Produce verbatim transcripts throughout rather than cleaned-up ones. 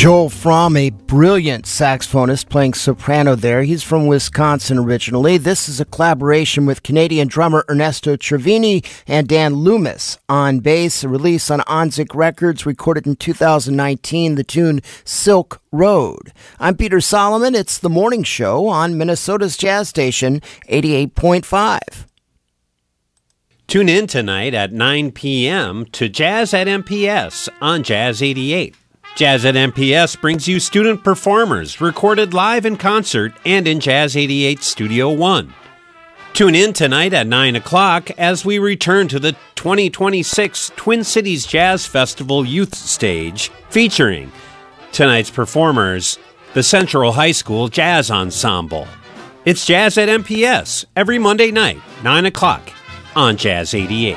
Joel Fromm, a brilliant saxophonist playing soprano there. He's from Wisconsin originally. This is a collaboration with Canadian drummer Ernesto Trevini and Dan Loomis on bass, a release on Onzik Records, recorded in two thousand nineteen, the tune Silk Road. I'm Peter Solomon. It's The Morning Show on Minnesota's Jazz Station, eighty-eight point five. Tune in tonight at nine p.m. to Jazz at M P S on Jazz eighty-eight. Jazz at M P S brings you student performers recorded live in concert and in Jazz eighty-eight Studio One. Tune in tonight at nine o'clock as we return to the twenty twenty-six Twin Cities Jazz Festival Youth Stage, featuring tonight's performers, the Central High School Jazz Ensemble. It's Jazz at M P S every Monday night, nine o'clock on Jazz eighty-eight.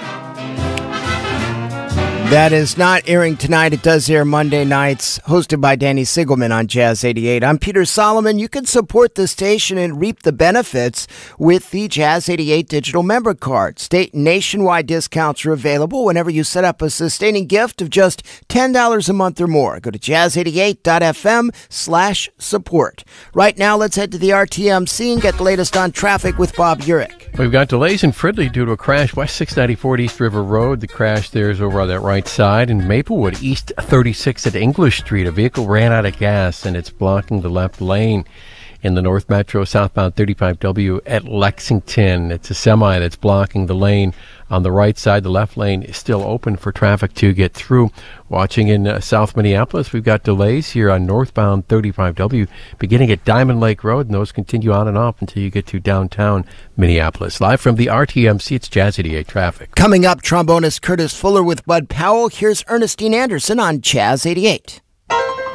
That is not airing tonight. It does air Monday nights, hosted by Danny Sigelman on Jazz eighty-eight. I'm Peter Solomon. You can support the station and reap the benefits with the Jazz eighty-eight digital member card. State and nationwide discounts are available whenever you set up a sustaining gift of just ten dollars a month or more. Go to jazz eighty-eight dot f m slash support. Right now, let's head to the R T M C and get the latest on traffic with Bob Urich. We've got delays in Fridley due to a crash west six ninety-four East River Road. The crash there is over on that right side. In Maplewood, East thirty-six at English Street, a vehicle ran out of gas and it's blocking the left lane. In the North Metro, southbound thirty-five W at Lexington, it's a semi that's blocking the lane on the right side. The left lane is still open for traffic to get through. Watching in uh, South Minneapolis, we've got delays here on northbound thirty-five W beginning at Diamond Lake Road, and those continue on and off until you get to downtown Minneapolis. Live from the R T M C, it's Jazz eighty-eight traffic. Coming up, trombonist Curtis Fuller with Bud Powell. Here's Ernestine Anderson on Jazz eighty-eight.